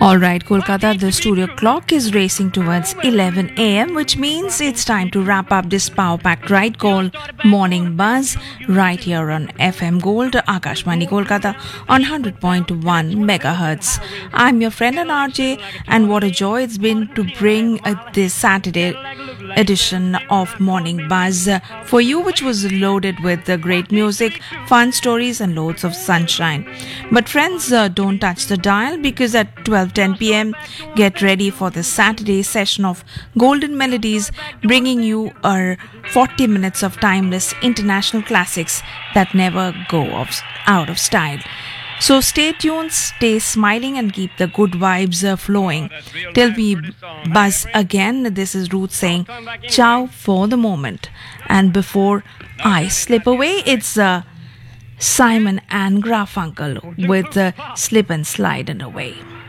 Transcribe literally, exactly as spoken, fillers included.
All right, Kolkata, the studio clock is racing towards eleven a m, which means it's time to wrap up this power packed ride called Morning Buzz right here on F M Gold, Akashvani Kolkata on one hundred point one megahertz. I'm your friend and R J, and what a joy it's been to bring uh, this Saturday edition of Morning Buzz uh, for you, which was loaded with uh, great music, fun stories, and loads of sunshine. But friends, uh, don't touch the dial because at twelve ten p m, get ready for the Saturday session of Golden Melodies, bringing you our forty minutes of timeless international classics that never go off, out of style. So stay tuned, stay smiling, and keep the good vibes uh, flowing. Till we buzz again, this is Ruth saying ciao for the moment. And before I slip away, it's uh, Simon and Garfunkel with uh, Slip and Slide and Away.